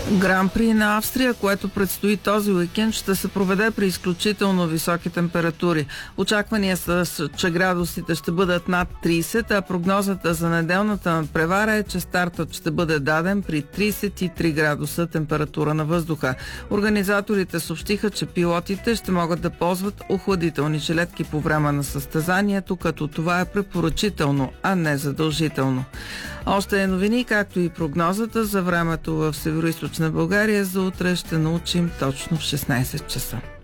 Гран при на Австрия, което предстои този уикенд, ще се проведе при изключително високи температури. Очаквания са, че градусите ще бъдат над 30, а прогнозата за неделната надпревара е, че стартът ще бъде даден при 33 градуса температура на въздуха. Организаторите съобщиха, че пилотите ще могат да ползват охладителни жилетки по време на състезанието, като това е препоръчително, а не задължително. Още новини, както и прогнозата за времето в Североизточна България за утре ще научим точно в 16 часа.